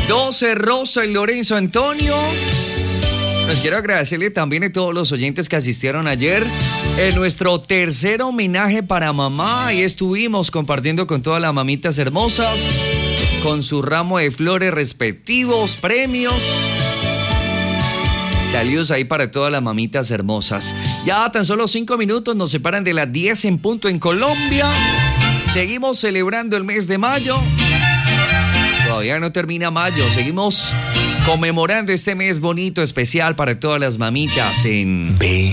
12, Rosa y Lorenzo Antonio. Pues quiero agradecerle también a todos los oyentes que asistieron ayer en nuestro tercer homenaje para mamá. Y estuvimos compartiendo con todas las mamitas hermosas, con su ramo de flores respectivos, premios. Saludos ahí para todas las mamitas hermosas. Ya tan solo 5 minutos nos separan de las 10 en punto en Colombia. Seguimos celebrando el mes de mayo. Todavía no termina mayo. Seguimos conmemorando este mes bonito, especial para todas las mamitas en